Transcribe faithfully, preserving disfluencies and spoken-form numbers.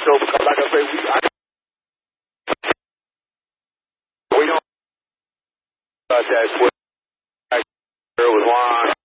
So, because like I say, we, I, we don't uh, that what I was lying.